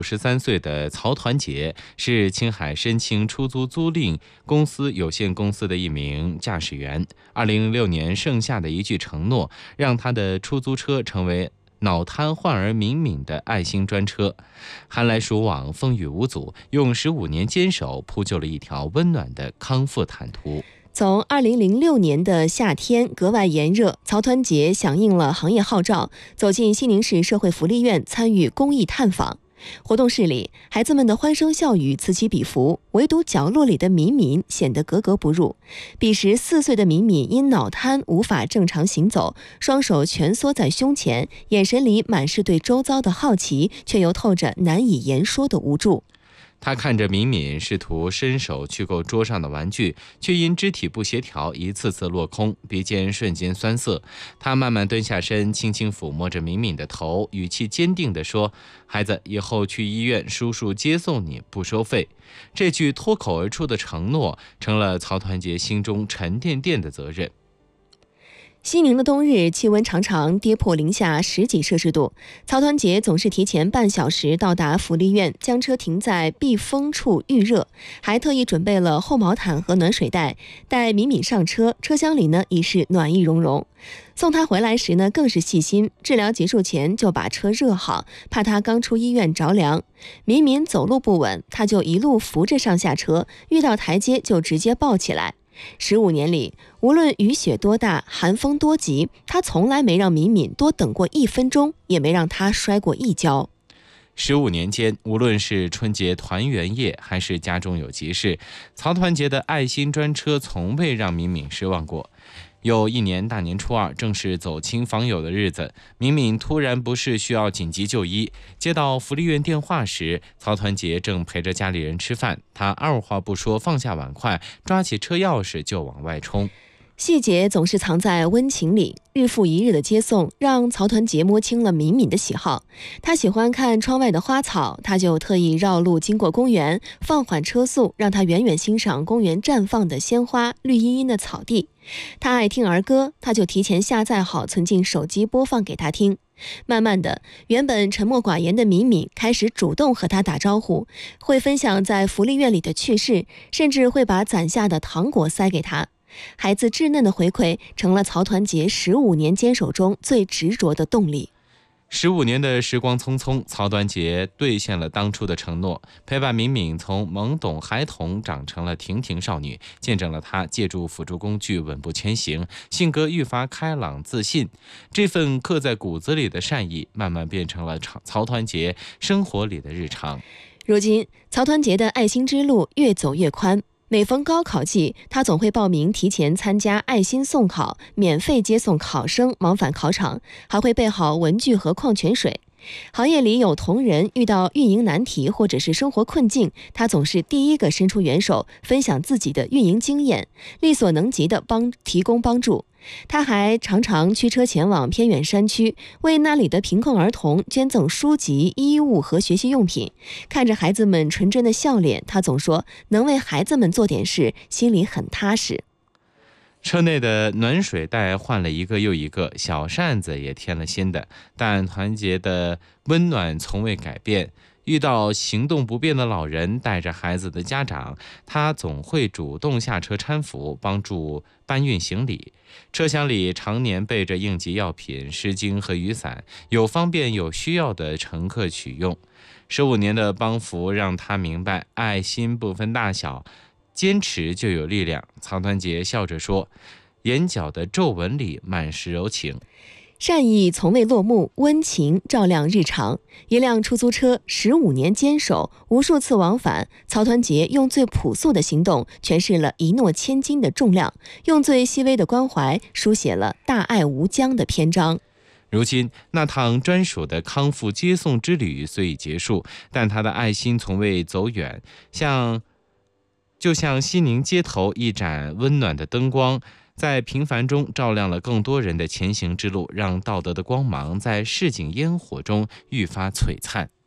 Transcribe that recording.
53岁的曹团结是青海申青出租租赁公司有限公司的一名驾驶员。2006年盛夏的一句承诺，让他的出租车成为脑瘫患儿敏敏的爱心专车。寒来暑往，风雨无阻，用15年坚守铺就了一条温暖的康复坦途。 从2006年的夏天格外炎热，曹团结响应了行业号召，走进西宁市社会福利院参与公益探访。活动室里，孩子们的欢声笑语此起彼伏，唯独角落里的敏敏显得格格不入。彼时4岁的敏敏因脑瘫无法正常行走，双手蜷缩在胸前，眼神里满是对周遭的好奇，却又透着难以言说的无助。 他看着敏敏试图伸手去够桌上的玩具，却因肢体不协调一次次落空，鼻尖瞬间酸涩。他慢慢蹲下身，轻轻抚摸着敏敏的头，语气坚定地说：“孩子，以后去医院，叔叔接送你，不收费。”这句脱口而出的承诺，成了曹团结心中沉甸甸的责任。 西宁的冬日气温常常跌破零下10几摄氏度，曹团结总是提前半小时到达福利院，将车停在避风处预热，还特意准备了厚毛毯和暖水袋。待敏敏上车，车厢里呢已是暖意融融。送他回来时呢，更是细心，治疗结束前就把车热好，怕他刚出医院着凉。敏敏走路不稳，他就一路扶着上下车，遇到台阶就直接抱起来。15年里，无论雨雪多大，寒风多急，他从来没让敏敏多等过1分钟，也没让他摔过一跤。 15年间，无论是春节团圆夜，还是家中有急事，曹团结的爱心专车从未让敏敏失望过。有一年大年初2，正是走亲访友的日子，敏敏突然不适，需要紧急就医。接到福利院电话时，曹团结正陪着家里人吃饭，他二话不说放下碗筷，抓起车钥匙就往外冲。 细节总是藏在温情里，日复一日的接送让曹团结摸清了敏敏的喜好。他喜欢看窗外的花草，他就特意绕路经过公园，放缓车速，让他远远欣赏公园绽放的鲜花，绿茵茵的草地。他爱听儿歌，他就提前下载好存进手机播放给他听。慢慢的，原本沉默寡言的敏敏开始主动和他打招呼，会分享在福利院里的趣事，甚至会把攒下的糖果塞给他。孩子稚嫩的回馈成了曹团结15年坚守中最执着的动力。 15年的时光匆匆，曹团结兑现了当初的承诺，陪伴敏敏从懵懂孩童长成了亭亭少女，见证了她借助辅助工具稳步前行，性格愈发开朗自信。这份刻在骨子里的善意，慢慢变成了曹团结生活里的日常。 如今，曹团结的爱心之路越走越宽。每逢高考季，他总会报名提前参加爱心送考，免费接送考生往返考场，还会备好文具和矿泉水。行业里有同仁遇到运营难题或者是生活困境，他总是第一个伸出援手，分享自己的运营经验，力所能及的提供帮助。他还常常驱车前往偏远山区，为那里的贫困儿童捐赠书籍、衣物和学习用品。看着孩子们纯真的笑脸，他总说能为孩子们做点事，心里很踏实。 车内的暖水袋换了一个又一个，小扇子也添了新的，但团结的温暖从未改变。遇到行动不便的老人，带着孩子的家长，他总会主动下车搀扶，帮助搬运行李。车厢里常年备着应急药品、湿巾和雨伞，有方便有需要的乘客取用。15年的帮扶让他明白，爱心不分大小，坚持就有力量。曹团结笑着说，眼角的皱纹里满是柔情。 善意从未落幕，温情照亮日常。一辆出租车15年坚守，无数次往返，曹团结用最朴素的行动诠释了一诺千金的重量，用最细微的关怀书写了大爱无疆的篇章。 如今，那趟专属的康复接送之旅虽已结束，但他的爱心从未走远，就像西宁街头一盏温暖的灯光，在平凡中照亮了更多人的前行之路，让道德的光芒在市井烟火中愈发璀璨。